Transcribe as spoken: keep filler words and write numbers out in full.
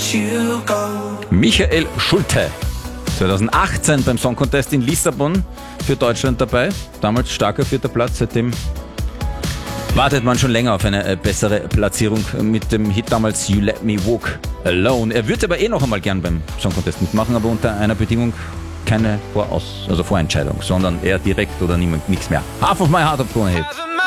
Michael Schulte, zwanzig achtzehn beim Song Contest in Lissabon für Deutschland dabei. Damals starker vierter Platz, seitdem wartet man schon länger auf eine äh, bessere Platzierung mit dem Hit damals You Let Me Walk Alone. Er würde aber eh noch einmal gern beim Song Contest mitmachen, aber unter einer Bedingung: keine Voraus, also Vorentscheidung, sondern er direkt oder niemand, nichts mehr. Half of My Heart of Cohen Hit.